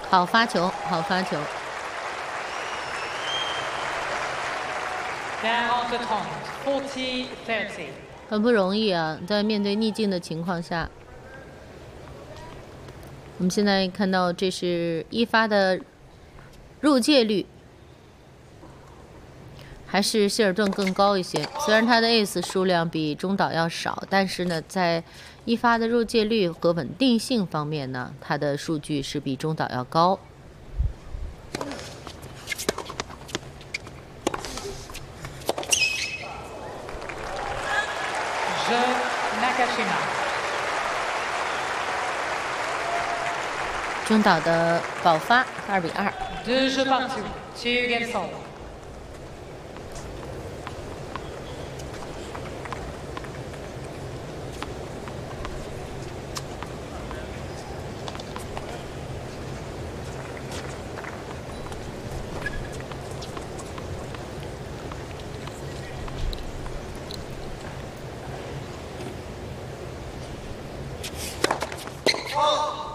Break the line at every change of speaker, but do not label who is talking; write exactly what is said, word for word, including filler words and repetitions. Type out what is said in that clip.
好发球，好发球。 很不容易啊，在面对逆境的情况下，我们现在看到这是一发的入界率，还是希尔顿更高一些。虽然他的 ace 数量比中岛要少，但是呢，在一发的入界率和稳定性方面呢，他的数据是比中岛要高。 中岛的爆发，二比二。
哦。